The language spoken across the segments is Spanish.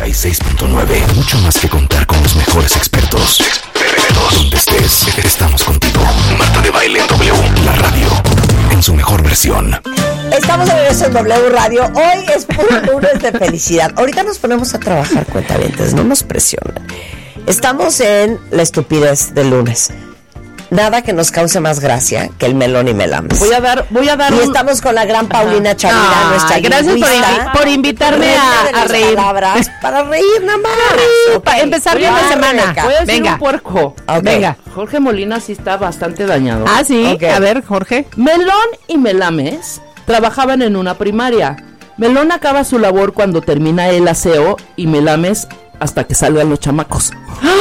96.9. Mucho más que contar con los mejores expertos. Donde estés, estamos contigo. Marta de Baile en W, la radio, en su mejor versión. Estamos de regreso en W Radio. Hoy es puro lunes de felicidad. Ahorita nos ponemos a trabajar, cuentavientes, no nos presionen. Estamos en la estupidez del lunes. Nada que nos cause más gracia que el melón y melames. Voy a dar y estamos con la gran Paulina Chavira, nuestra gracias por invitarme a reír. Para reír nada más. Para empezar bien la semana. Rebeca. Voy a decir Venga. un puerco. Okay. Venga. Jorge Molina sí está bastante dañado. Ah, sí. Okay. A ver, Jorge. Melón y Melames trabajaban en una primaria. Melón acaba su labor cuando termina el aseo y Melames hasta que salgan los chamacos.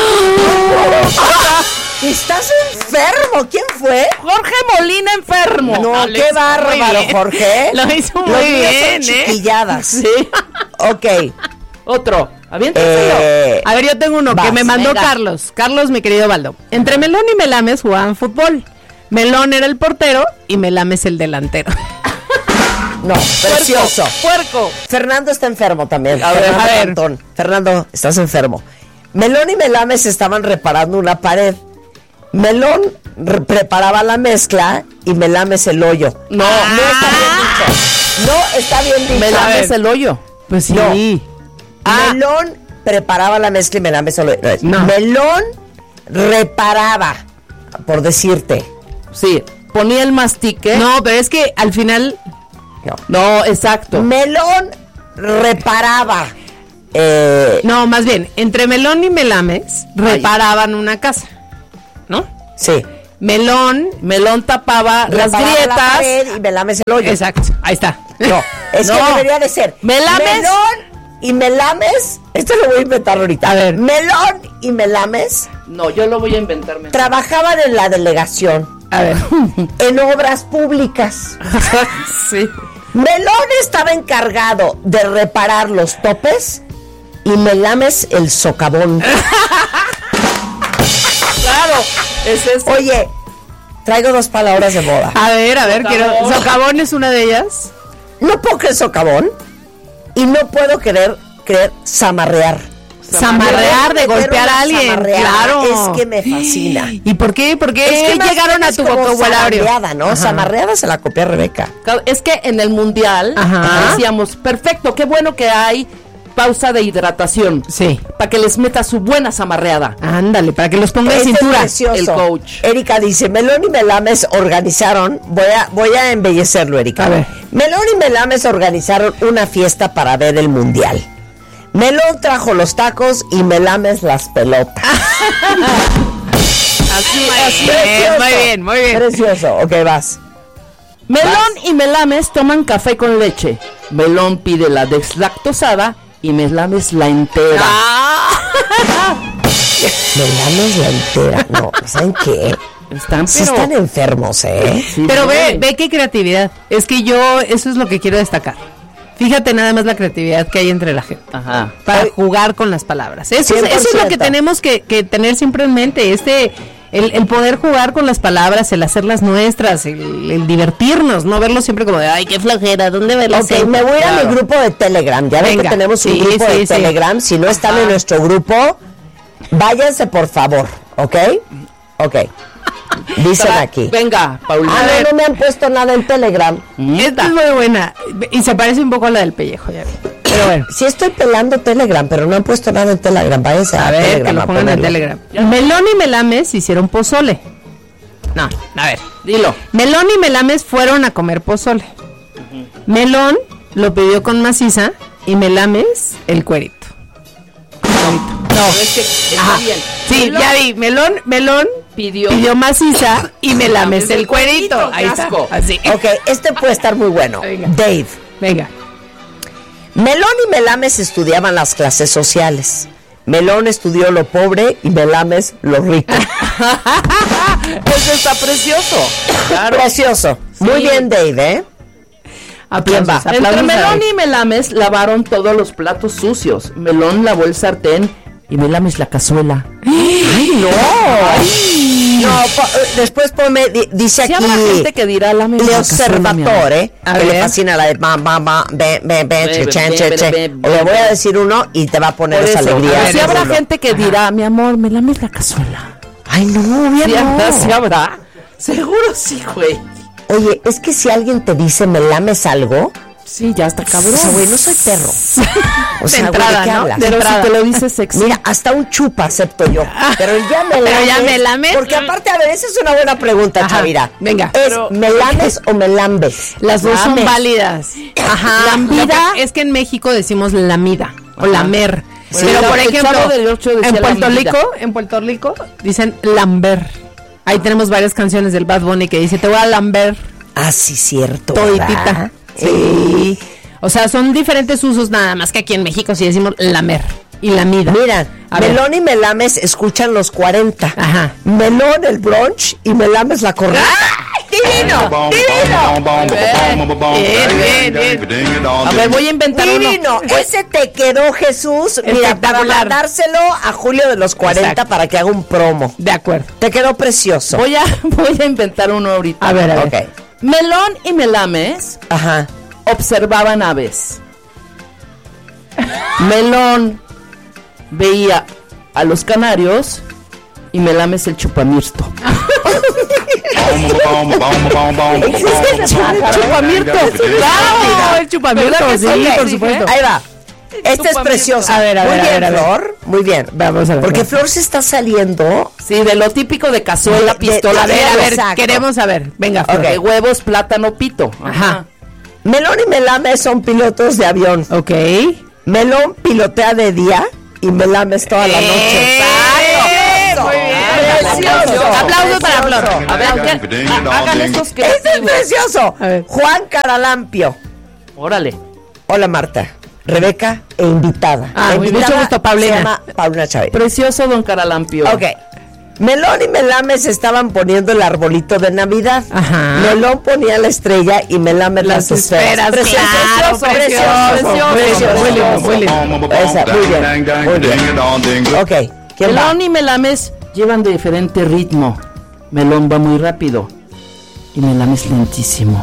¿Estás enfermo? ¿Quién fue? Jorge Molina enfermo. No, lo qué hizo muy bárbaro, bien. Jorge. Lo hizo muy Los míos bien, son chiquilladas. Sí. Ok. Otro. Aviéntaselo. A ver, yo tengo uno que Vas, me mandó venga. Carlos. Carlos, mi querido Baldo. Entre Melón y Melames jugaban fútbol. Melón era el portero y Melames el delantero. No, precioso. Puerco. Fernando está enfermo también. A ver, Fernando a ver. Cantón. Fernando, estás enfermo. Melón y Melames estaban reparando una pared. Melón preparaba la mezcla y Melames el hoyo. No. No está bien dicho. No está bien dicho. Melames el hoyo. Pues sí. No. Ah. Melón preparaba la mezcla y Melames el hoyo. No. Melón reparaba, por decirte. Sí. Ponía el mastique. No, pero es que al final... No. No, exacto. Melón reparaba. No, más bien, entre Melón y Melames reparaban una casa, ¿no? Sí. Melón tapaba las Reparaba la pared grietas. y Melames el hoyo. Exacto, ahí está. No, es No. que debería de ser Melames. Melón y Melames. Esto lo voy a inventar ahorita. A ver. Melón y Melames No, yo lo voy a inventarme. trabajaban en la delegación, A ver. en obras públicas. Sí. Melón estaba encargado de reparar los topes y Melames el socavón. Claro. Es eso. Oye, traigo 2 palabras de moda. A ver, quiero... Socavón. ¿Socavón es una de ellas? No puedo creer socavón y no puedo creer zamarrear. Zamarrear, de golpear a alguien, Zamarrear, claro. Es que me fascina. ¿Y por qué? ¿Por qué Es que más llegaron bien a es tu como vocabulario? zamarreada, ¿no? Ajá. Zamarreada se la copió Rebeca. Es que en el mundial Ajá. decíamos, perfecto, qué bueno que hay pausa de hidratación. Sí. Para que les meta su buena zamarreada. Ándale, para que los ponga en Este cintura. es precioso. el coach. Erika dice, Melón y Melames organizaron, voy a embellecerlo, Erika. A ver. Melón y Melames organizaron una fiesta para ver el mundial. Melón trajo los tacos y Melames las pelotas. Así. Muy bien. Precioso. Ok, vas. Melón y Melames toman café con leche. Melón pide la deslactosada y Melames la entera. Melames la entera. No, ¿saben qué? Están, Sí pero... están enfermos, ¿eh? Sí, Pero sí. ve qué creatividad. Es que yo, eso es lo que quiero destacar. Fíjate nada más la creatividad que hay entre la gente. Ajá. Para Ay. jugar con las palabras. Eso es lo 100%. que tenemos que tener siempre en mente. El poder jugar con las palabras, el hacerlas nuestras, el divertirnos, no verlo siempre como de, ay, qué flojera, ¿dónde verlo? Ok, me voy a ir a mi grupo de Telegram. Ya ven que Venga. tenemos un Sí, grupo sí, de sí. Telegram. Si no están en nuestro grupo, váyanse por favor, ¿ok? Ok. Dicen aquí. Venga, Paulina. Ah, no me han puesto nada en Telegram. Esta es muy buena. Y se parece un poco a la del pellejo, ya vi. Pero bueno. Sí estoy pelando Telegram, pero no han puesto nada en Telegram. Váyanse A ver, Telegram que lo a pongan en ponerlo. Telegram. Melón y Melames hicieron pozole. No, a ver. Dilo. Melón y Melames fueron a comer pozole. Melón lo pidió con maciza y Melames el cuerito. No, es que está bien. Sí, Melón ya vi. Melón pidió maciza y Melames el cuerito. Ahí está. Casco. Así. Ok, este puede estar muy bueno. Venga. Dave. Venga. Melón y Melames estudiaban las clases sociales. Melón estudió lo pobre y Melames lo rico. Eso está precioso. Claro. Precioso. Muy bien, Dave, ¿eh? Aplausos, va? aplausos Entre a Melón Dave. y Melames lavaron todos los platos sucios. Melón lavó el sartén y Melames la cazuela. ¡Ay, no! No, después ponme, dice Sí aquí habrá gente que dirá la Le Observatore, A que le ver. fascina la de bam, bam, bam, ven, Ve, che. ve, O le voy a decir uno y te va a poner Por esa eso, alegría. si habrá seguro. gente que dirá, mi amor, me lames la cazuela. Ay, no, bien Sí no. habrá, sí habrá. Seguro sí, güey. Oye, es que si alguien te dice, ¿me lames algo? Sí, ya está cabrón. O sea, güey, no soy perro. O sea, güey, entrada, ¿de qué ¿no? hablas? De Pero entrada. si te lo dices sexy. Mira, hasta un chupa acepto yo. Pero el ya me lames. Pero ya me lames. Porque aparte, a ver, esa es una buena pregunta, Ajá, Chavira. venga. ¿Es Pero- me lames o me lambes? Las dos son Lames. válidas. Ajá. Lambida. Es que en México decimos lamida o Ajá. lamer. Sí, Pero por el ejemplo, Chavo del Ocho decía en Puerto Rico dicen lamber. Ahí tenemos varias canciones del Bad Bunny que dice, te voy a lamber Ah, sí, cierto. toditita. ¿verdad? Sí. O sea, son diferentes usos, nada más que aquí en México sí decimos lamer y lamida. Mira, A ver. Melón y Melames escuchan los 40. Ajá. Melón el brunch y Melames la correcta. ¡Divino! A ver, voy a inventar ¡Divino! uno. Ese te quedó, Jesús. Mira, para Espectacular. mandárselo a Julio de los 40 Exacto. para que haga un promo. De acuerdo. Te quedó precioso. Voy a inventar uno ahorita. A ver, a ver. Ok. Melón y Melames Ajá. observaban aves. Melón veía a los canarios y Melames el chupamirto. Chupamirto. Claro, el chupamirto, ¿Verdad que sí, sí? por Sí, supuesto. Ahí va. Esta es Chupamirto. preciosa. A ver, a ver, Muy a bien, ver, a ver. Flor. Muy bien. Vamos a ver. Porque Flor se está saliendo. Sí, de lo típico de cazuela, De- pistola, A ver, a ver, Exacto. queremos saber. Venga, Flor. de huevos, plátano, pito. Ajá. Melón y Melames son pilotos de avión. Ok. Melón pilotea de día y Melames toda la noche. Exacto. Muy bien. Precioso. Aplauso para Flor. A ver, hagan esos Este es creativos. precioso. A ver. Juan Caralampio. Órale. Hola, Marta. Rebeca e invitada. Ah, La muy invitada mucho gusto, Paulina. Se llama Paulina Chávez. Precioso don Caralampio. Ok. Melón y Melames estaban poniendo el arbolito de Navidad. Ajá. Melón ponía la estrella y Melames las esferas. Precioso, claro, precioso. Muy lindo, muy lindo. Esa, muy bien, muy bien. Ok, ¿quién va? Melón y Melames llevan de diferente ritmo. Melón va muy rápido y Melames lentísimo.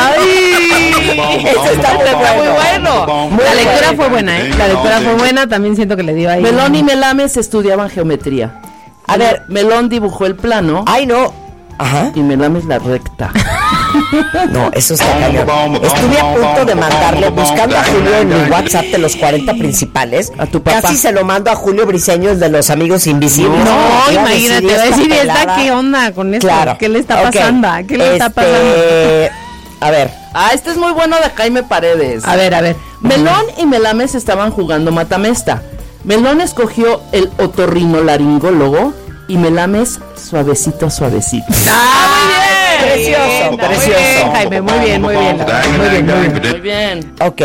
Ese está muy bueno. La lectura fue buena, ¿eh? La lectura fue buena, también siento que le dio ahí. Melón y Melames estudiaban geometría. A ver. Melón dibujó el plano Ay, no. Ajá. y Melames la recta. No, eso está cañón. Estuve a punto de mandarle, buscando a Julio en mi WhatsApp de los 40 principales. A tu papá. Casi se lo mando a Julio Briseño, el de los amigos invisibles. No, Iba a imagínate, decir, va a decir, ¿esta pelada. qué onda con esto? Claro. ¿Qué le está Ok. pasando? ¿Qué le está pasando? A ver. Ah, este es muy bueno de Jaime Paredes. A ver, a ver. Melón y Melames estaban jugando matamesta. Melón escogió el otorrinolaringólogo y Melames suavecito, suavecito. Precioso, Muy precioso. bien, Jaime, muy bien, muy bien. Muy bien, muy bien. Muy bien. Ok.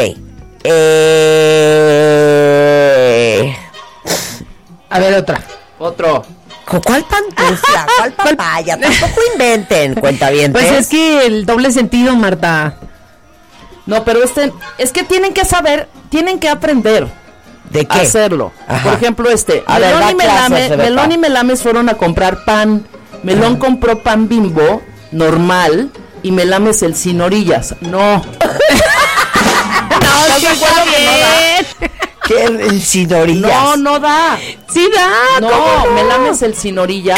A ver, otra. Otro. ¿Cuál pantufla? ¿Cuál papaya? Tampoco inventen, cuentavientes. Pues es que el doble sentido, Marta. No, pero es que tienen que saber, tienen que aprender ¿De a qué? hacerlo. Ajá. Por ejemplo, A ver, da clases, Rebeca. Melón y Melames fueron a comprar pan. Melón compró pan Bimbo normal y Melames el sin orillas. No. No, sí está bien. ¿Qué? ¿El sin orillas? No, no da. Sí da. No, ¿cómo Melames el sin orillas.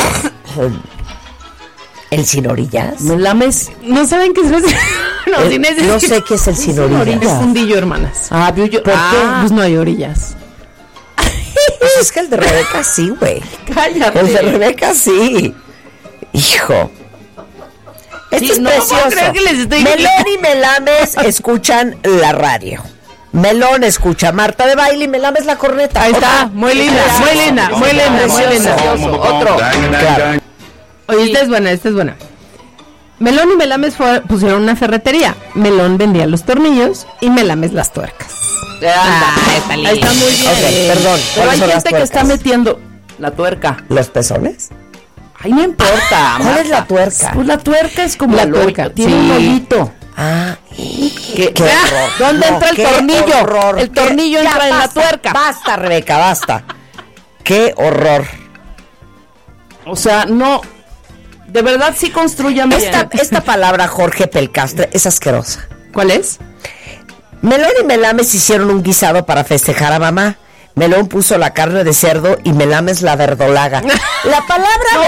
¿El sin orillas? Melames. No saben qué es eso. No, sí necesito. No sé qué es el sin orillas. Es fundillo, hermanas. Ah, vio yo. ¿Por qué? Pues no hay orillas. Pues es que el de Rebeca sí, güey. Cállate. El de Rebeca sí. Hijo. Esto Sí, es no, precioso. ¿cómo creo que les estoy Melón y Melames escuchan la radio. Melón escucha Marta de Baile y Melames la corneta. Ahí está. Otra. Muy linda, muy linda, muy linda, muy linda. Precioso. Otro. Claro. Oye, esta es buena, esta es buena. Melón y Melames pusieron una ferretería. Melón vendía los tornillos y Melames las tuercas. Está lindo. Ahí está muy bien. Ok, perdón. Pero hay ¿Cuáles son las gente que está tuercas? metiendo la tuerca. ¿Los pezones? Ay, no importa. ¿Cuál es Marta. la tuerca? Pues la tuerca es como La el hoyo, tuerca, tiene sí. un hoyito. Ah, ¿Qué, qué horror. ¿Dónde No, entra el qué tornillo? horror. El tornillo Ya, entra en la basta, tuerca. Basta, Rebeca, basta. Qué horror. O sea, no. De verdad sí construyan bien. Esta palabra, Jorge Pelcastre, es asquerosa. ¿Cuál es? Melón y Melames hicieron un guisado para festejar a mamá. Melón puso la carne de cerdo y Melames la verdolaga. La palabra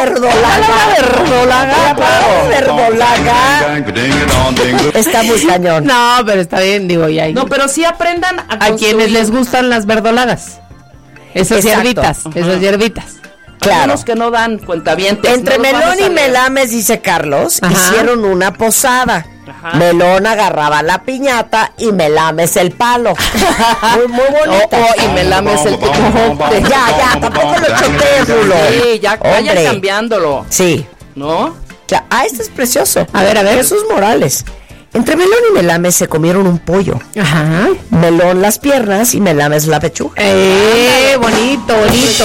verdolaga está muy cañón. No, pero está bien, digo, ya. No, pero sí aprendan a quienes les gustan las verdolagas. Esas Exacto. hierbitas, esas hierbitas. Claro. Los que no dan cuentavientes. Entre no los Melón vamos a y leer. Melames, dice Carlos, Ajá. hicieron una posada. Ajá. Melón agarraba la piñata y Melames el palo. Muy bonita. Y Melames el picote. Ya, tampoco lo chotees, Rulo. Sí, ya vayan Hombre. cambiándolo. Sí. ¿No? Ya, este es precioso. A ver. Jesús Morales. Entre Melón y Melames se comieron un pollo. Ajá. Melón las piernas y Melames la pechuga. Bonito.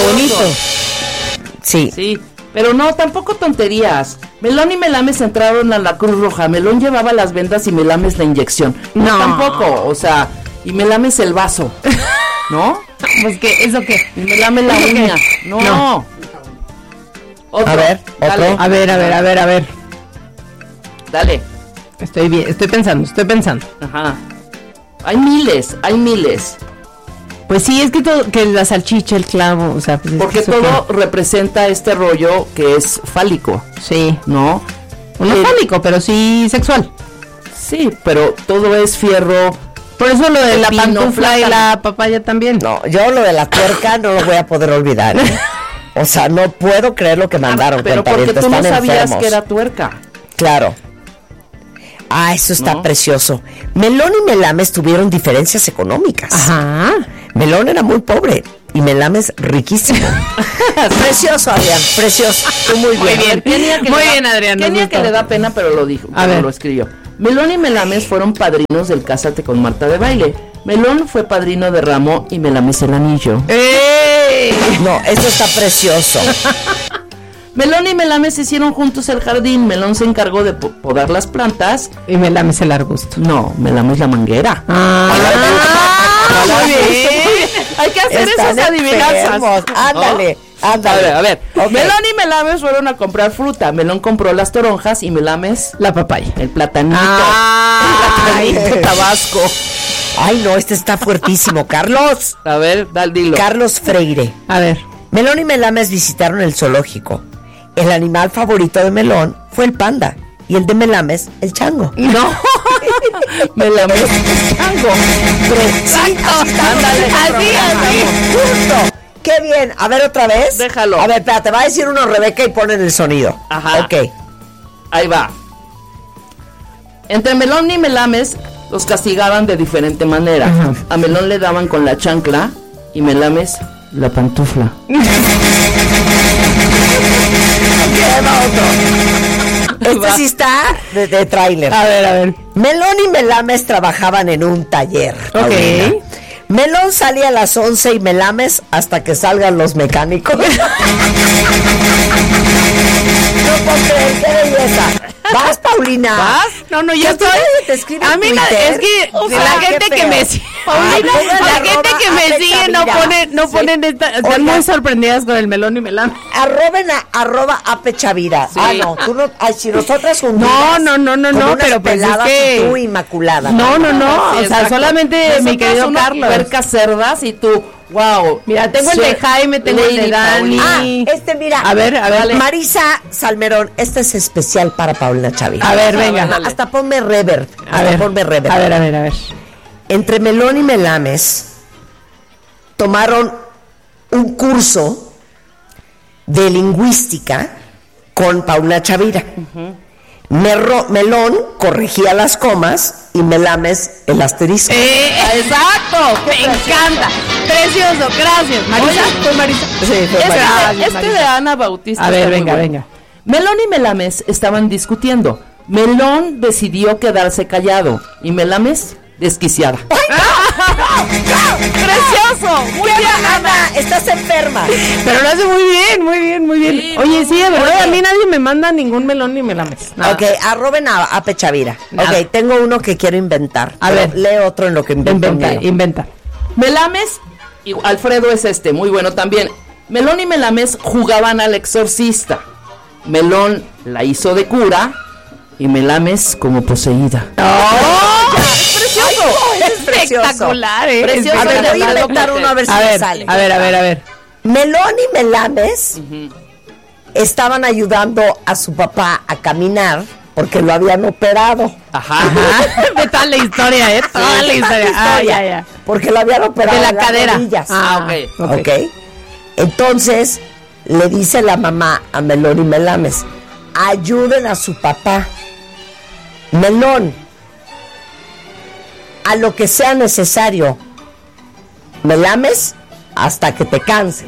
Sí. Sí. Pero no, tampoco tonterías. Melón y Melames entraron a la Cruz Roja. Melón llevaba las vendas y Melames la inyección. No. Tampoco. O sea, y Melames el vaso. ¿No? Pues que, ¿eso qué? Y Melames la uña. No. No. Otro. A ver, Dale. otro. A ver. Dale. Estoy bien, estoy pensando. Ajá. Hay miles. Pues sí, es que todo, que la salchicha, el clavo, o sea, pues es Porque que eso todo representa este rollo que es fálico, que- sí. ¿no? No fálico, pero sí sexual. Sí, pero todo es fierro. Por eso lo de la Pepino, pantufla y plátano. la papaya también. No, yo lo de la tuerca no lo voy a poder olvidar. O sea, no puedo creer lo que mandaron. Pero porque cuentavientes, tú no están sabías enfermos. que era tuerca. Claro. Eso está ¿No? precioso. Melón y Melames tuvieron diferencias económicas. Ajá. Melón era muy pobre y Melames riquísimo. Precioso, Adrián, precioso. Tú muy bien. Muy bien, Adrián, nos Kenia que gustó. le da pena, pero lo dijo, A pero ver. lo escribió. Melón y Melames fueron padrinos del Cásate con Marta de Baile. Melón fue padrino de Ramo y Melames el anillo. No, esto está precioso. Melón y Melames hicieron juntos el jardín. Melón se encargó de podar las plantas. Y me lames el arbusto. No, Melames la manguera. Muy bien. Hay que hacer Están esas adivinanzas. enfermos. Ándale, ándale. A ver. Ok. Melón y Melames fueron a comprar fruta. Melón compró las toronjas y Melames La papaya. el platanito. Ay. El platanito tabasco. Ay, no, este está fuertísimo. Carlos. A ver, dilo. Carlos Freire. A ver. Melón y Melames visitaron el zoológico. El animal favorito de Melón fue el panda y el de Melames el chango. No. Melames chango. Sí, Ándale. así. Justo. Qué bien. A ver, otra vez. Déjalo. A ver, espérate, va a decir uno Rebeca y ponen el sonido. Ajá. Ok. Ahí va. Entre Melón y Melames los castigaban de diferente manera. Ajá. A Melón le daban con la chancla y Melames la pantufla. Este sí está de tráiler. A ver. Melón y Melames trabajaban en un taller. Paulina. Melón salía a las 11 y Melames hasta que salgan los mecánicos. No puedo creer, qué belleza. ¿Vas, Paulina? ¿Vas? No, yo ¿Que estoy. nadie te escribe A en mí es Twitter? que O sea, la qué gente que feo. me sigue, Ay, póngale la gente arroba que me Ape sigue no ponen están Oiga. muy sorprendidas con el melón y melán. Arroben a @Ape Chavira. Sí. Ah, no, tú no. Ay, si nosotras juntas. No, como unas pero pues es peladas que- y tú inmaculada. No, Sí, o sea, exacto. solamente mi Nosotras querido unas Carlos. puercas cerdas y tú, wow. Mira, tengo el de Jaime, tengo el de Dani. Ah, mira. A ver, dale. Marisa Salmerón, este es especial para Paulina Chavira. A ver, venga. Dale. Hasta ponme reverb. Hasta ponme reverb. A ver. Entre Melón y Melames tomaron un curso de lingüística con Paulina Chavira. Melón corregía las comas y Melames el asterisco. Exacto, me encanta. Precioso, gracias. Marisa, fue Marisa. Sí, fue Marisa. Este de Ana Bautista. A ver, está muy venga, bueno. venga. Melón y Melames estaban discutiendo. Melón decidió quedarse callado y Melames desquiciada. Precioso. Muy bien, Ana, estás enferma. Pero lo hace muy bien. Sí, Oye, sí, de verdad, Oye. a mí nadie me manda ningún melón ni melames. Nada. Ok, arroben a Ape Chavira. Nada. Ok, tengo uno que quiero inventar. A pero ver. lee otro en lo que invento. Inventa. Melames, y Alfredo es muy bueno también. Melón y Melames jugaban al exorcista. Melón la hizo de cura y Melames como poseída. ¡Es precioso! Es precioso. Espectacular, Precioso. A ver, voy a Lo inventar que- uno a ver si A me ver, sale. a ver. Melón y Melames estaban ayudando a su papá a caminar porque lo habían operado. Ajá. De toda la historia, toda la historia. Ah, ya. Porque lo habían operado De la en las cadera. rodillas. Ah, ok. ¿Ok? Entonces le dice la mamá a Melón y Melames, ayuden a su papá. Melón, a lo que sea necesario. Melames, hasta que te canses.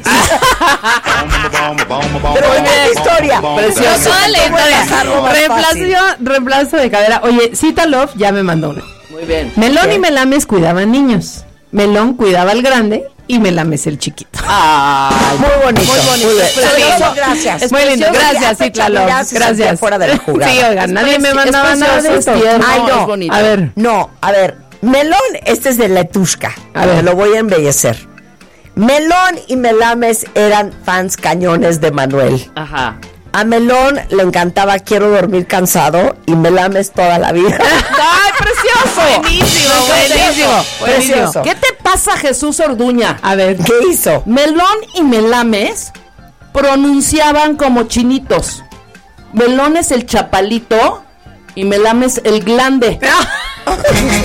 Pero Muy buena bien. historia. Precioso. Toda la ¿Cómo puede historia. pasar algo más fácil? Reemplazo de cadera. Oye, Cita Love ya me mandó una. Muy bien. Melón y Melames cuidaban niños. Melón cuidaba al grande y Melames el chiquito. Ay, Muy bonito. Muy bonito. Muy bien. Es precioso. Saludos, gracias. Es Muy lindo, precioso. gracias, Ya, Cita Love. ya se sentía Gracias. fuera de la jugada. Sí, oigan, nadie me Es mandaba nada de precioso, esto. es tierno, Ay, no. es bonito. A ver, No, a ver, Melón, este es de Letushka. A ver. Lo voy a embellecer. Melón y Melames eran fans cañones de Manuel. Ajá. A Melón le encantaba Quiero dormir cansado y Melames toda la vida. ¡Ay, precioso! buenísimo, Precioso. buenísimo. ¿Qué te pasa, Jesús Orduña? A ver, ¿Qué hizo? Melón y Melames pronunciaban como chinitos. Melón es el chapalito y Melames el glande. O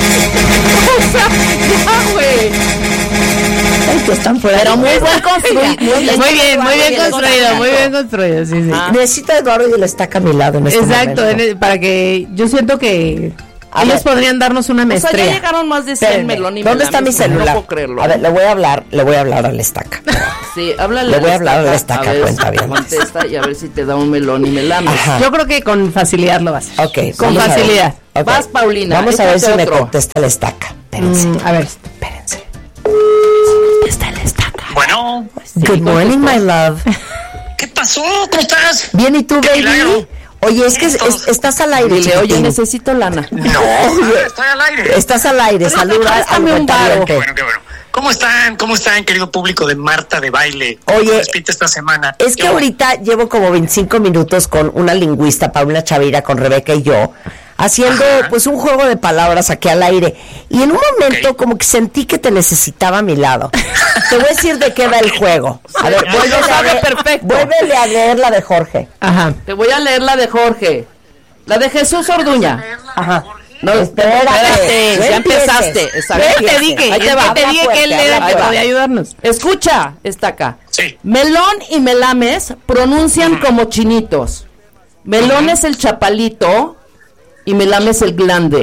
sea, ya, güey. Ay, que están fuera. Pero muy buen construido. muy bien construido, muy bien construido, sí, sí. Ah. Necesito a Eduardo y él está a mi lado en este Exacto, momento. para que yo siento que A ellos ver. podrían darnos una O sea, ya maestría. llegaron más de 100 Espérenme, Melón y ¿dónde está mi Melames, celular? No puedo creerlo. A ver, le voy a hablar al estaca. Sí, háblale. Le voy a hablar a la estaca, a ver cuenta si bien. contesta y a ver si te da un Melón y Melames. Ajá. Yo creo que con facilidad lo vas a hacer. Ok. Con vamos a ver. facilidad. Ok. Vas, Paulina, Vamos a ver échate si me otro. contesta el estaca. Espérense. A ver. Espérense. Está el estaca. Bueno, Good morning, my love. ¿qué pasó? ¿Cómo estás? Bien, ¿y tú, Qué baby? milagro. Oye, es que Todos. estás al aire, Dile, oye, chiquitín. necesito lana. No, estoy al aire. Estás al aire, saluda al préstame un varo. cuentaviente. Qué bueno, qué bueno. ¿Cómo están? ¿Cómo están, querido público de Marta de Baile? Oye, Despite esta semana. Es que Qué bueno. ahorita llevo como 25 minutos con una lingüista, Paula Chavira, con Rebeca y yo, haciendo pues un juego de palabras aquí al aire. Y en un momento Ok. como que sentí que te necesitaba a mi lado. Te voy a decir de qué va el juego. A ver, ya lo sabe perfecto. vuélvele a leer la de Jorge. Ajá. Te voy a leer la de Jorge. La de Jesús Orduña. Ajá. No, Espérate, espérate, no ya empieces. empezaste. Exacto. No Te dije, Ahí te va. te dije que él fuerte, era el habla que fuerte. podía ayudarnos. Escucha, está acá. Sí. Melón y Melames pronuncian como chinitos. Melón es el chapalito y Melames el glande.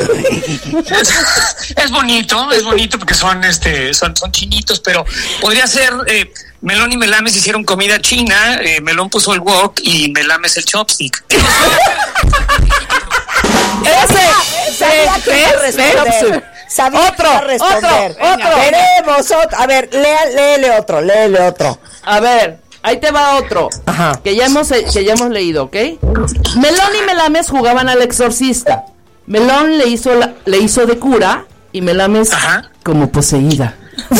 Es bonito porque son chinitos, pero podría ser Melón y Melames hicieron comida china, Melón puso el wok y Melames el chopstick. Sabía que iba a responder. Sabía que iba a responder. Queremos otro. A ver, léele otro. A ver, ahí te va otro. Ajá. Que ya hemos leído, ¿ok? Melón y Melames jugaban al exorcista. Melón le hizo de cura y Melames Ajá. como poseída.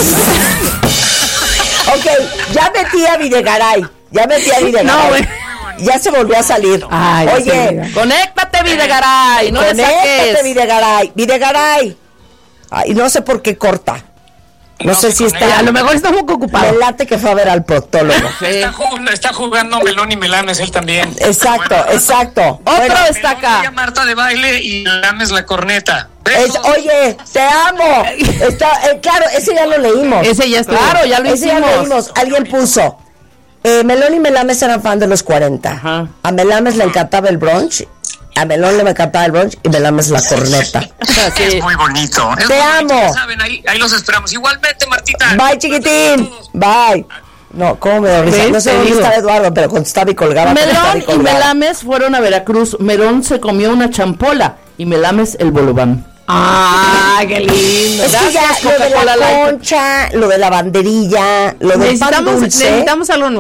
Ok, ya metí a Videgaray. No, güey. Ya se volvió a salir. Ay, ya se Oye, olvidó. Conéctate, Videgaray, no le conéctate, saques. Videgaray. Ay, no sé por qué corta. No sé se si conecta. está. A lo mejor está un poco Me ocupado. late que fue a ver al proctólogo. Está jugando Melón y Melames él también. Exacto. Otro Bueno, está acá. Marta de Baile y Melames la corneta. Besos. oye, te amo. Claro, ese ya lo leímos. Ese ya está. Claro, ya lo Ese ya lo hicimos. leímos. Alguien puso. Melón y Melames eran fan de los 40. Ajá. A Melames le encantaba el brunch. A Melón le encantaba el brunch y Melames la corneta. Sí. Es muy bonito. Es Te muy bonito, amo. ya saben, ahí los esperamos. Igualmente, Martita. Bye, chiquitín. Bye. No, ¿cómo me da risa? ¿Ves? No sé Te dónde digo. estaba Eduardo, pero contestaba y colgaba. contestaba Melón y colgaba. Melames fueron a Veracruz. Melón se comió una champola y Melames el bolobán. Ah, qué lindo. Es que ya Gracias, lo de Coca-Cola la Light. concha, lo de la banderilla, lo del pan dulce. Necesitamos algo nuevo.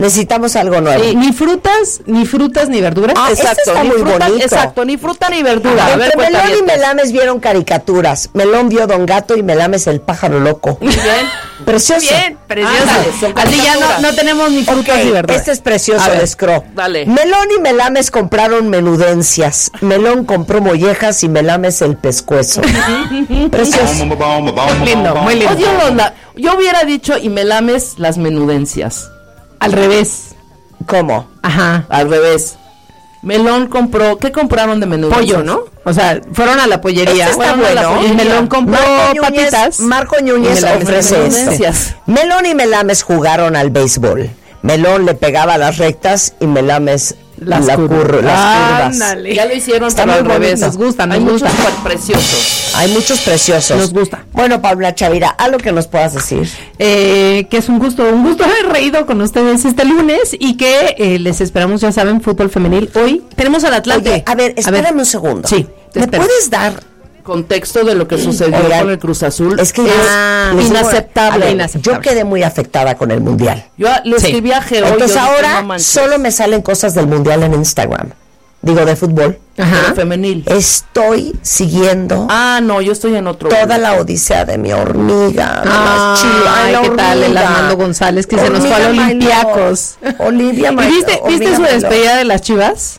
Necesitamos algo nuevo. Ni frutas, ni verduras. Ah, este está ni muy fruta, bonito. exacto, ni fruta ni verdura. A ver, Entre Melón y cuentavientes. Melames vieron caricaturas. Melón vio Don Gato y Melames el pájaro loco. Bien. Precioso. Bien, precioso. Ándale, son Así ya caricaturas. no tenemos ni frutas Ok, ni verduras. este es precioso, A ver, el escro. dale. Melón y Melames compraron menudencias. Melón compró mollejas y Melames el pescuezo. Precioso. Muy lindo, muy lindo. Odio yo hubiera dicho y Melames las menudencias. Al revés. ¿Cómo? Ajá. Al revés. Melón compró, ¿qué compraron de menudencias? Pollo, ¿no? O sea, fueron a la pollería. Este está Fueron a la bueno. pollería. Y Melón compró patitas. Marco Núñez Y Melames ofrece menudencias. este. Melón y Melames jugaron al béisbol. Melón le pegaba las rectas y Melames las curvas. Ándale. Ya lo hicieron, Está pero al muy revés. bonito. Nos gusta, nos Hay gusta. muchos preciosos. Hay muchos preciosos. Nos gusta. Bueno, Paula Chavira, algo que nos puedas decir. Que es un gusto haber reído con ustedes este lunes y que les esperamos, ya saben, fútbol femenil. Hoy tenemos al Atlante. Oye, a ver, espérame un segundo. Sí, te ¿Me espero. puedes dar? Contexto de lo que sucedió Oigan, con el Cruz Azul Es que es les digo, inaceptable. a ver, inaceptable. Yo quedé muy afectada con el mundial. Yo le Sí. escribí a Geo. Entonces yo dije, ahora no manches, solo me salen cosas del mundial en Instagram. Digo, de fútbol. pero Ajá. femenil. Estoy siguiendo Ah, no, yo estoy en otro. toda la odisea de mi hormiga. de las Chivas. Ay, la ¿qué tal? El hormiga. Armando González que se nos fue Hormiga al my Olympiacos. love. Olivia my ¿Y viste hormiga su my despedida de las Chivas?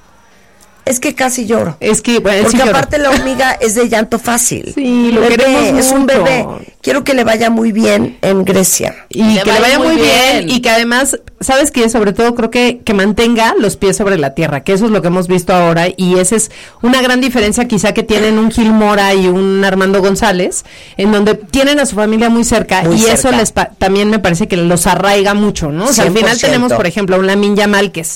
Es que casi lloro. Es que, bueno, Porque sí lloró. aparte la hormiga es de llanto fácil. Sí, lo Bebé, queremos es un mucho. bebé. Quiero que le vaya muy bien en Grecia. Y que le vaya muy bien. Y que además, ¿sabes qué? Sobre todo creo que mantenga los pies sobre la tierra, que eso es lo que hemos visto ahora, y esa es una gran diferencia quizá que tienen un Gil Mora y un Armando González, en donde tienen a su familia muy cerca, Muy y eso cerca. también me parece que los arraiga mucho, ¿no? O sea, al final 100%. tenemos, por ejemplo, a un Lamine Yamal, que es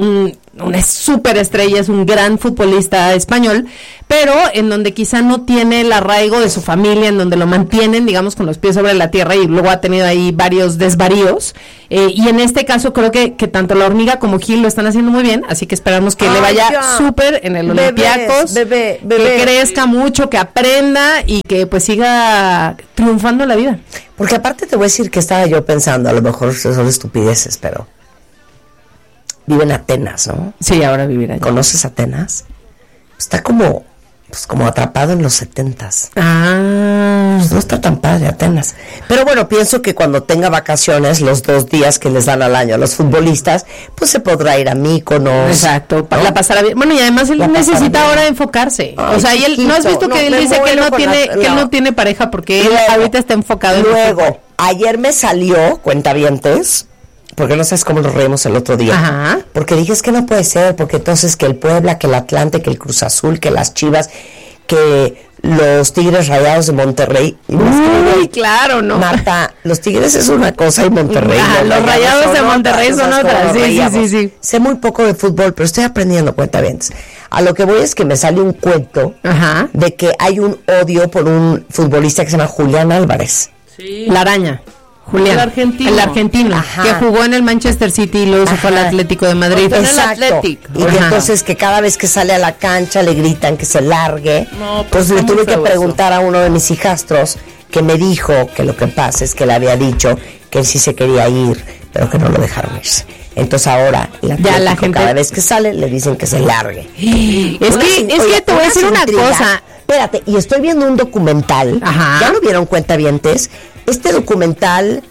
una súper estrella, es un gran futbolista español, pero en donde quizá no tiene el arraigo de su familia, en donde lo mantienen, digamos, con los pies sobre la tierra, y luego ha tenido ahí varios desvaríos, y en este caso creo que tanto la hormiga como Gil lo están haciendo muy bien, así que esperamos que le Ay, vaya ya. súper en el Bebés, Olympiacos, bebé. que crezca mucho, que aprenda y que pues siga triunfando en la vida. Porque aparte te voy a decir que estaba yo pensando, a lo mejor son estupideces, pero vive en Atenas, ¿no? Sí, ahora vivir allá. ¿Conoces Atenas? Está como atrapado en los 70s. Ah, Pues no está tan padre Atenas. Pero bueno, pienso que cuando tenga vacaciones, los 2 días que les dan al año a los futbolistas, pues se podrá ir a Mykonos. exacto, ¿no? la pasará bien. Bueno, y además él La pasará necesita bien. ahora enfocarse. Ay, O sea, y él, ¿no has visto chiquito, que él me dice que él muero no con tiene, la- que él no. no tiene pareja porque él Luego, ahorita está enfocado en el fútbol? Luego, ayer me salió, cuentavientes, porque no sabes cómo nos reímos el otro día. Ajá. Porque dije, es que no puede ser, porque entonces que el Puebla, que el Atlante, que el Cruz Azul, que las Chivas, que los Tigres Rayados de Monterrey. Y me escribe, Uy, claro, ¿no? Marta, los Tigres es una cosa y Monterrey. Ah, los Rayados de Monterrey son ¿sabes cómo otras, nos sí, sí, reíamos? sí. Sé muy poco de fútbol, pero estoy aprendiendo, cuentavientes. A lo que voy es que me sale un cuento Ajá. de que hay un odio por un futbolista que se llama Julián Álvarez. Sí. La araña. Julián. El argentino. El argentino. Ajá. Que jugó en el Manchester City y luego se fue al Ajá. Atlético de Madrid. En el Exacto. Athletic. Y que Ajá. entonces que cada vez que sale a la cancha le gritan que se largue. No, pues pues le está tuve muy que feo preguntar a uno de mis hijastros que me dijo que lo que pasa es que le había dicho que él sí se quería ir, pero que no lo dejaron irse. Entonces ahora el Ya la Atlético, gente- cada vez que sale le dicen que se largue. Es Una que, sin- es oye, que te voy a decir una intriga. cosa. Espérate, y estoy viendo un documental. Ajá. ¿Ya lo vieron, cuentavientes? Este documental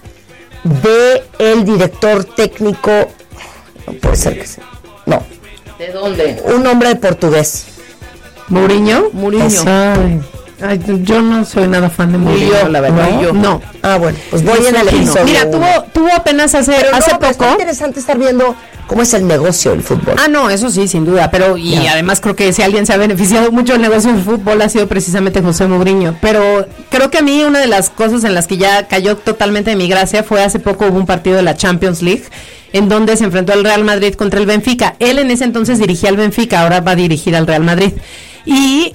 de el director técnico. No puede ser que sea. No, ¿De dónde? un hombre de portugués. ¿Mourinho? Mourinho. Eso. Ay, yo no soy nada fan de Mourinho, yo, la verdad. ¿no? No. Ah, bueno, pues voy en el Mira, episodio. Mira, uno. tuvo apenas hace Pero hace no, pero está poco. interesante estar viendo cómo es el negocio del fútbol. Ah, no, eso sí, sin duda, pero y Ya. además creo que si alguien se ha beneficiado mucho del negocio del fútbol ha sido precisamente José Mourinho, pero creo que a mí una de las cosas en las que ya cayó totalmente de mi gracia fue hace poco hubo un partido de la Champions League en donde se enfrentó el Real Madrid contra el Benfica. Él en ese entonces dirigía al Benfica, ahora va a dirigir al Real Madrid. Y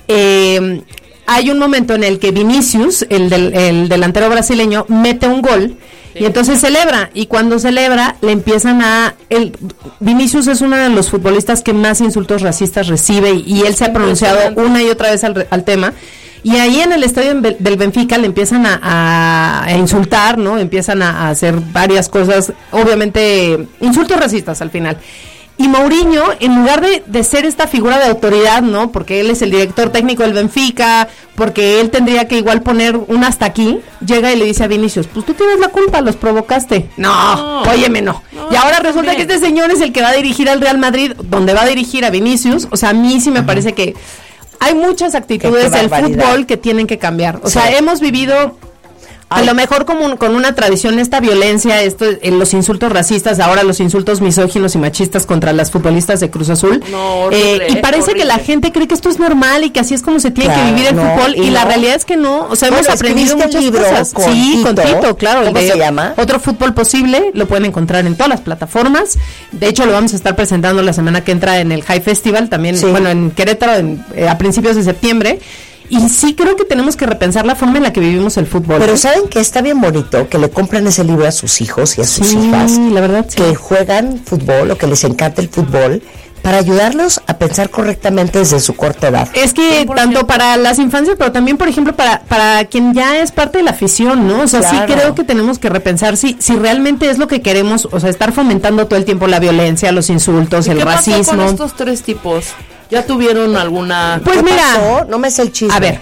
hay un momento en el que Vinicius, el delantero brasileño, mete un gol. Y entonces celebra, y cuando celebra le empiezan Vinicius es uno de los futbolistas que más insultos racistas recibe, y él se ha pronunciado una y otra vez al tema, y ahí en el estadio del Benfica le empiezan a insultar, ¿no? Empiezan a hacer varias cosas, obviamente insultos racistas al final. Y Mourinho, en lugar de ser esta figura de autoridad, ¿no? Porque él es el director técnico del Benfica, porque él tendría que igual poner un hasta aquí, llega y le dice a Vinicius, pues tú tienes la culpa, los provocaste. No, óyeme, no. Y ahora resulta que este señor es el que va a dirigir al Real Madrid, donde va a dirigir a Vinicius. O sea, a mí sí me parece que hay muchas actitudes del fútbol que tienen que cambiar. O sea, hemos vivido... A lo mejor como con una tradición, esta violencia, los insultos racistas, ahora los insultos misóginos y machistas contra las futbolistas de Cruz Azul. No, horrible, y parece que la gente cree que esto es normal y que así es como se tiene que vivir el fútbol. Y la realidad es que no. O sea, hemos aprendido muchas cosas. Sí, con Tito, claro. ¿Cómo se llama? Otro Fútbol Posible, lo pueden encontrar en todas las plataformas. De hecho, lo vamos a estar presentando la semana que entra en el High Festival, también, bueno, en Querétaro, a principios de septiembre. Y sí creo que tenemos que repensar la forma en la que vivimos el fútbol. Pero ¿saben que está bien bonito que le compren ese libro a sus hijos y a sus hijas? La verdad, sí. Que juegan fútbol o que les encanta el fútbol para ayudarlos a pensar correctamente desde su corta edad. Es que 100%. Tanto para las infancias, pero también, por ejemplo, para quien ya es parte de la afición, ¿no? O sea, sí creo que tenemos que repensar si realmente es lo que queremos, o sea, estar fomentando todo el tiempo la violencia, los insultos, el racismo. ¿Qué pasó con estos tres tipos? ¿Ya tuvieron alguna...? Pues ¿Qué mira, pasó? No me sé el chisme. A ver,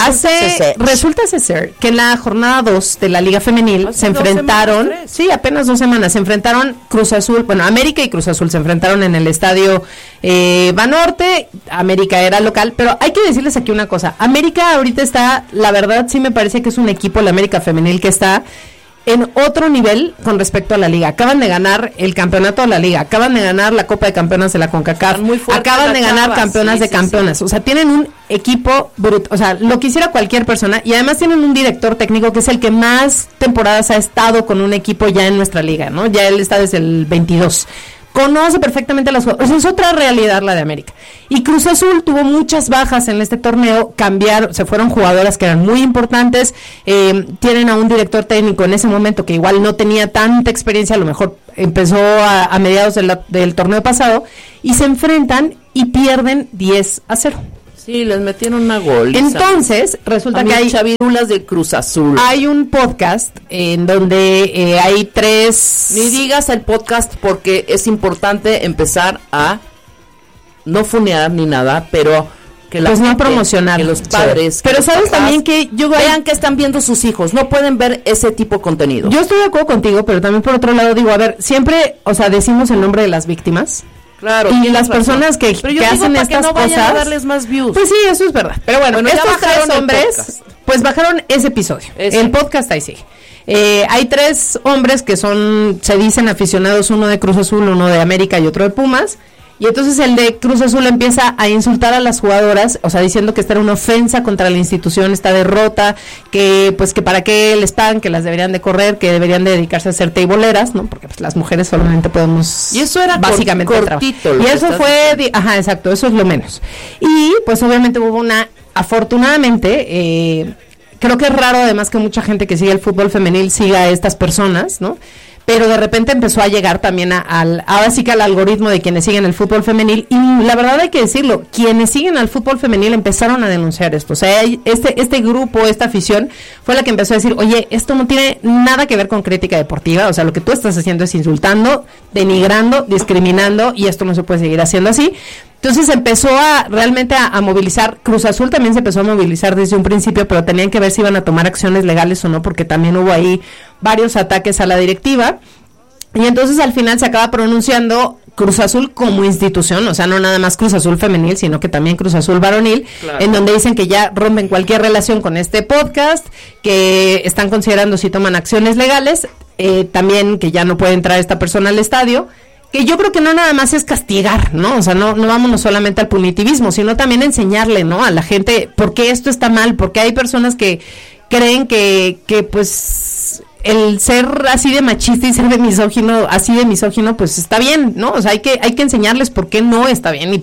resulta ser que en la jornada 2 de la Liga Femenil se enfrentaron, apenas 2 semanas, se enfrentaron Cruz Azul, bueno, América y Cruz Azul se enfrentaron en el estadio Banorte. América era local, pero hay que decirles aquí una cosa, América ahorita está, la verdad sí me parece que es un equipo, la América Femenil, que está en otro nivel con respecto a la liga. Acaban de ganar el campeonato de la liga, acaban de ganar la Copa de Campeonas de la CONCACAF, acaban de ganar campeonas de campeonas. O sea, tienen un equipo bruto, o sea, lo quisiera cualquier persona, y además tienen un director técnico que es el que más temporadas ha estado con un equipo ya en nuestra liga, ¿no? Ya él está desde el 22. Conoce perfectamente las jugadoras. Es otra realidad la de América. Y Cruz Azul tuvo muchas bajas en este torneo, se fueron jugadoras que eran muy importantes, tienen a un director técnico en ese momento que igual no tenía tanta experiencia, a lo mejor empezó a mediados del torneo pasado, y se enfrentan y pierden 10-0. Sí, les metieron una gol. Entonces, resulta que hay chavirulas de Cruz Azul. Hay un podcast en donde hay 3... Ni digas el podcast porque es importante empezar a no funear ni nada, pero que la gente, no promocionar, que los padres, pero que sabes papás también que vean que están viendo sus hijos, no pueden ver ese tipo de contenido. Yo estoy de acuerdo contigo, pero también por otro lado digo, a ver, siempre, o sea, decimos el nombre de las víctimas. Claro, y las personas que hacen estas que no vayan cosas a darles más views. Pues sí, eso es verdad. Pero bueno, estos 3 hombres pues bajaron ese episodio. El podcast ahí sigue. Hay 3 hombres que se dicen aficionados, uno de Cruz Azul, uno de América y otro de Pumas. Y entonces el de Cruz Azul empieza a insultar a las jugadoras, o sea, diciendo que esta era una ofensa contra la institución, esta derrota, que pues que para qué les pagan, que las deberían de correr, que deberían de dedicarse a ser teiboleras, ¿no? Porque pues las mujeres solamente podemos... Y eso era básicamente cortito. Y eso fue... Ajá, exacto, eso es lo menos. Y pues obviamente hubo afortunadamente, creo que es raro además que mucha gente que sigue el fútbol femenil siga a estas personas, ¿no? Pero de repente empezó a llegar también ahora sí que al algoritmo de quienes siguen el fútbol femenil, y la verdad hay que decirlo, quienes siguen al fútbol femenil empezaron a denunciar esto, o sea, este grupo, esta afición fue la que empezó a decir, oye, esto no tiene nada que ver con crítica deportiva, o sea, lo que tú estás haciendo es insultando, denigrando, discriminando, y esto no se puede seguir haciendo así. Entonces empezó realmente a movilizar. Cruz Azul también se empezó a movilizar desde un principio, pero tenían que ver si iban a tomar acciones legales o no, porque también hubo ahí varios ataques a la directiva. Y entonces al final se acaba pronunciando Cruz Azul como institución, o sea, no nada más Cruz Azul femenil, sino que también Cruz Azul varonil, claro, en donde dicen que ya rompen cualquier relación con este podcast, que están considerando si toman acciones legales, también que ya no puede entrar esta persona al estadio. Que yo creo que no nada más es castigar, ¿no? O sea, no vámonos solamente al punitivismo, sino también enseñarle, ¿no? A la gente por qué esto está mal, porque hay personas que creen que pues el ser así de machista y ser de misógino, pues está bien, ¿no? O sea, hay que enseñarles por qué no está bien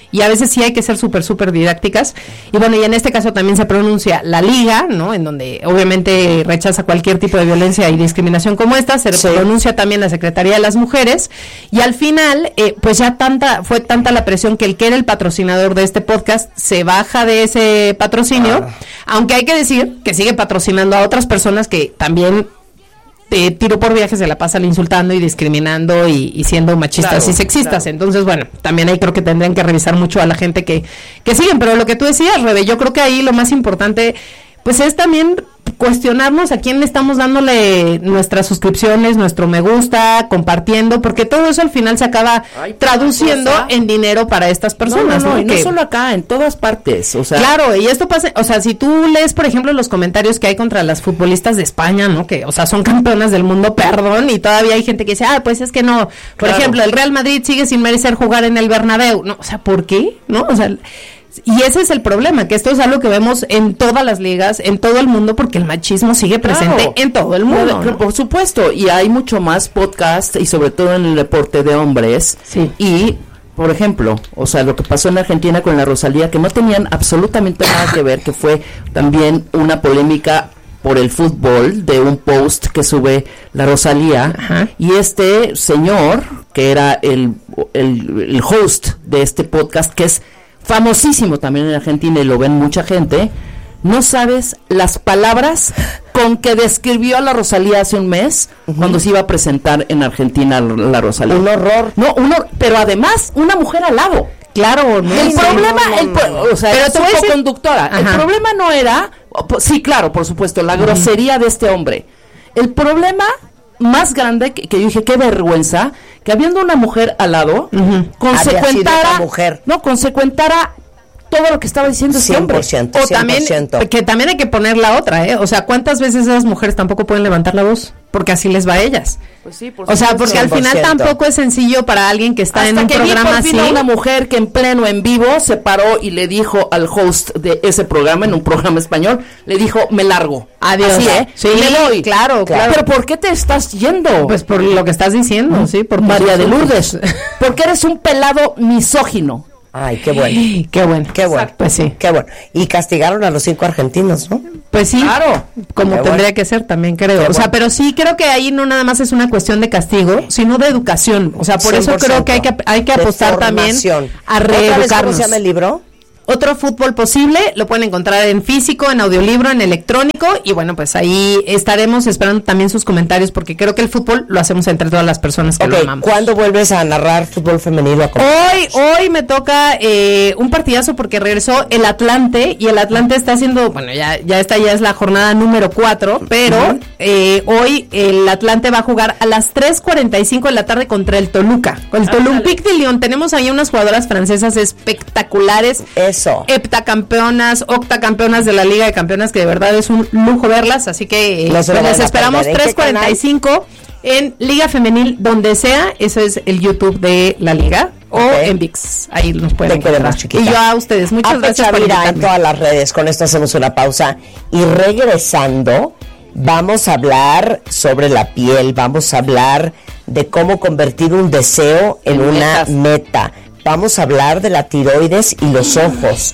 y a veces sí hay que ser súper didácticas. Y bueno, y en este caso también se pronuncia la Liga, ¿no? En donde obviamente rechaza cualquier tipo de violencia y discriminación como esta, se pronuncia también la Secretaría de las Mujeres, y al final, pues ya fue tanta la presión que el que era el patrocinador de este podcast se baja de ese patrocinio, aunque hay que decir que sigue patrocinando a otras personas que también tiro por viaje se la pasan insultando y discriminando y siendo machistas y sexistas. Entonces, bueno, también ahí creo que tendrían que revisar mucho a la gente que siguen. Pero lo que tú decías, Rebe, yo creo que ahí lo más importante pues es también cuestionarnos a quién le estamos dándole nuestras suscripciones, nuestro me gusta, compartiendo, porque todo eso al final se acaba traduciendo en dinero para estas personas. No, y no solo acá, en todas partes, o sea. Claro, y esto pasa, o sea, si tú lees, por ejemplo, los comentarios que hay contra las futbolistas de España, ¿no? Que, o sea, son campeonas del mundo, perdón, y todavía hay gente que dice, pues es que no, por ejemplo, el Real Madrid sigue sin merecer jugar en el Bernabéu, no, o sea, ¿por qué? ¿No? O sea, y ese es el problema, que esto es algo que vemos en todas las ligas, en todo el mundo, porque el machismo sigue presente en todo el mundo, ¿no? Por supuesto, y hay mucho más podcast, y sobre todo en el deporte de hombres, y por ejemplo, o sea, lo que pasó en Argentina con la Rosalía, que no tenían absolutamente nada que ver, que fue también una polémica por el fútbol, de un post que sube la Rosalía, y este señor, que era el host de este podcast, que es famosísimo también en Argentina y lo ven mucha gente, no sabes las palabras con que describió a la Rosalía hace un mes, cuando se iba a presentar en Argentina la Rosalía. Un horror. No, pero además una mujer al lado. Claro, no. El problema, o sea, pero es una conductora. El problema no era, sí, claro, por supuesto, la grosería de este hombre. El problema más grande que yo dije, qué vergüenza, que habiendo una mujer al lado, consecuentara todo lo que estaba diciendo ese hombre. 100%, o también, que también hay que poner la otra, o sea, ¿cuántas veces esas mujeres tampoco pueden levantar la voz? Porque así les va a ellas. Pues sí, o sea, porque al final tampoco es sencillo para alguien que está en un programa así. Una mujer que en pleno en vivo se paró y le dijo al host de ese programa, en un programa español, le dijo, me largo. Adiós. Así, Sí, me doy. Claro. Pero ¿por qué te estás yendo? Pues por lo que estás diciendo, sí, por María de Lourdes. Porque eres un pelado misógino. Ay, qué bueno. Qué bueno. Qué bueno. Pues sí. Qué bueno. Y castigaron a los 5 argentinos, ¿no? Pues sí. Claro. Como qué tendría que ser también, creo. O sea, pero sí creo que ahí no nada más es una cuestión de castigo, sino de educación. O sea, por eso creo que hay que apostar también a reeducarnos. ¿Cómo se llama el libro? Otro fútbol posible, lo pueden encontrar en físico, en audiolibro, en electrónico, y bueno, pues ahí estaremos esperando también sus comentarios, porque creo que el fútbol lo hacemos entre todas las personas que lo amamos. ¿Cuándo vuelves a narrar fútbol femenino? Hoy me toca un partidazo porque regresó el Atlante, y el Atlante está haciendo, bueno, ya es la jornada número 4, pero hoy el Atlante va a jugar a las 3:45 de la tarde contra el Toluca, con el Olympique de Lyon. Tenemos ahí unas jugadoras francesas espectaculares. Heptacampeonas, octacampeonas de la Liga de Campeonas, que de verdad es un lujo verlas, así que les esperamos 3:45 en Liga Femenil, donde sea. Eso es el YouTube de la Liga, o en ViX, ahí nos pueden encontrar. Y yo a ustedes, muchas gracias por invitarme. En todas las redes. Con esto hacemos una pausa y regresando vamos a hablar sobre la piel, vamos a hablar de cómo convertir un deseo en una meta. Vamos a hablar de la tiroides y los ojos.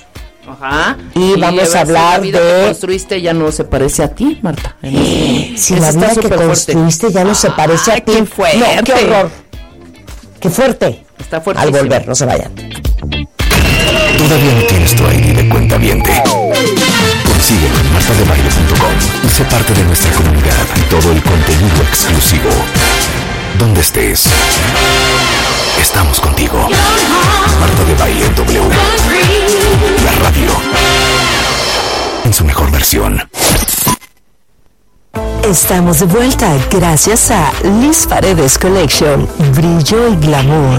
Y vamos a hablar de... La vida que construiste ya no se parece a ti, Marta. Si la vida que construiste ya no se parece a ti. ¡Qué fuerte! No, ¡qué horror! ¡Qué fuerte! Está fuertísimo. Al volver, no se vayan. ¿Todavía no tienes tu ID de cuentaviente? Consíguelo en martadebaile.com y sé parte de nuestra comunidad y todo el contenido exclusivo. Donde estés, estamos contigo. Marta de Baile W. La radio en su mejor versión. Estamos de vuelta gracias a Liz Paredes Collection. Brillo y glamour.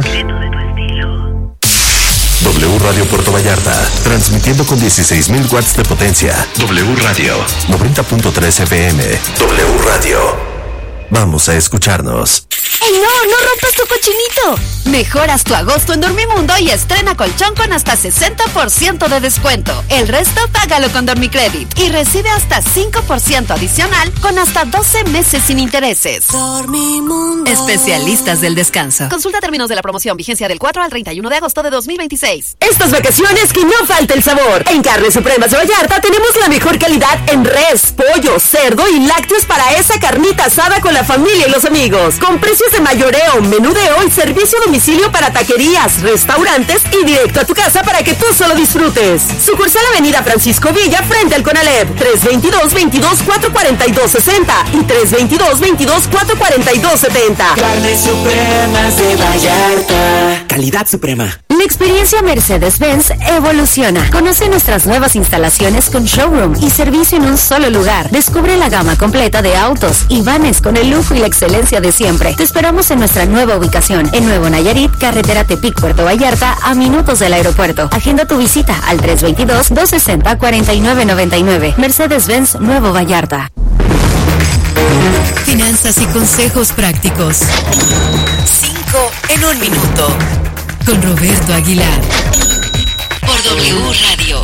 W Radio Puerto Vallarta, transmitiendo con 16,000 watts de potencia. W Radio 90.3 FM. W Radio. Vamos a escucharnos. ¡Ey, no rompas tu cochinito! Mejoras tu agosto en Dormimundo y estrena colchón con hasta 60% de descuento. El resto págalo con Dormicredit y recibe hasta 5% adicional con hasta 12 meses sin intereses. Dormimundo. Especialistas del descanso. Consulta términos de la promoción, vigencia del 4 al 31 de agosto de 2026. Estas vacaciones que no falte el sabor. En Carnes Supremas de Vallarta tenemos la mejor calidad en res, pollo, cerdo y lácteos para esa carnita asada con la familia y los amigos. Con precios de mayoreo, menudeo y servicio a domicilio para taquerías, restaurantes y directo a tu casa para que tú solo disfrutes. Sucursal Avenida Francisco Villa frente al Conalep, 322-22-442-60 y 322-22-442-70. Carnes Supremas de Vallarta. Calidad suprema. La experiencia Mercedes-Benz evoluciona. Conoce nuestras nuevas instalaciones con showroom y servicio en un solo lugar. Descubre la gama completa de autos y vanes con el lujo y la excelencia de siempre. Te esperamos en nuestra nueva ubicación, en Nuevo Nayarit, carretera Tepic, Puerto Vallarta, a minutos del aeropuerto. Agenda tu visita al 322-260-4999. Mercedes-Benz Nuevo Vallarta. Finanzas y consejos prácticos. 5 en 1 minuto. Con Roberto Aguilar. Por W Radio.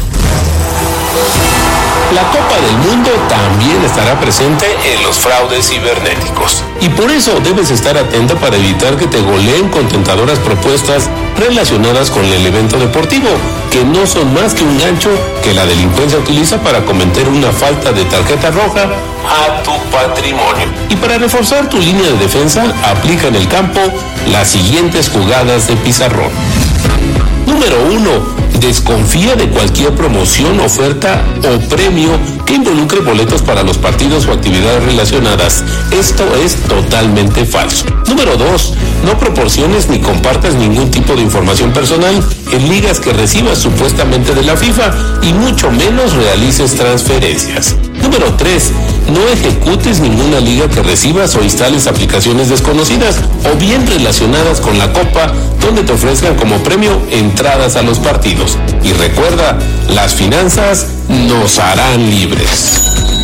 La Copa del Mundo también estará presente en los fraudes cibernéticos. Y por eso debes estar atento para evitar que te goleen con tentadoras propuestas relacionadas con el evento deportivo, que no son más que un gancho que la delincuencia utiliza para cometer una falta de tarjeta roja a tu patrimonio. Y para reforzar tu línea de defensa, aplica en el campo las siguientes jugadas de pizarrón. Número 1. Desconfía de cualquier promoción, oferta o premio que involucre boletos para los partidos o actividades relacionadas. Esto es totalmente falso. Número 2. No proporciones ni compartas ningún tipo de información personal en ligas que recibas supuestamente de la FIFA y mucho menos realices transferencias. Número 3. No ejecutes ninguna liga que recibas o instales aplicaciones desconocidas o bien relacionadas con la Copa donde te ofrezcan como premio entradas a los partidos. Y recuerda, las finanzas nos harán libres.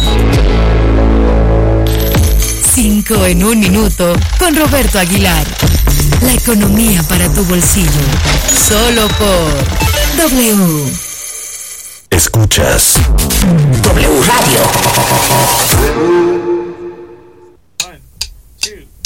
5 en 1 minuto con Roberto Aguilar. La economía para tu bolsillo. Solo por W. Escuchas W Radio.